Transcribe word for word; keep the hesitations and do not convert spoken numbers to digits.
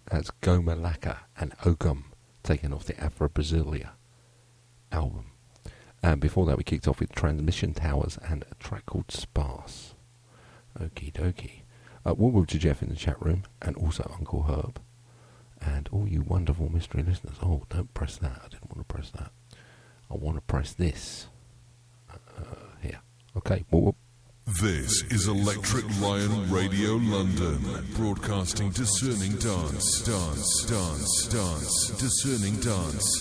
That's Goma Laka and Ogum, taken off the Afro Brasilia album. And before that, we kicked off with Transmission Towers and a track called Sparse. Okie dokie. Uh, welcome to Jeff in the chat room, and also Uncle Herb, and all you wonderful mystery listeners. Oh, don't press that. I didn't want to press that. I want to press this. Uh, here. Okay. Well, well. This is Electric Lion Radio London, broadcasting discerning dance, dance, dance, dance, discerning dance.